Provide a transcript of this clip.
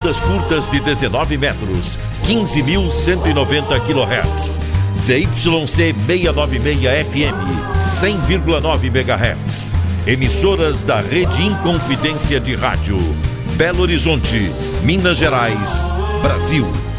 ondas curtas de 19 metros, 15.190 kHz. ZYC 696 FM, 100,9 MHz. Emissoras da Rede Inconfidência de Rádio. Belo Horizonte, Minas Gerais, Brasil.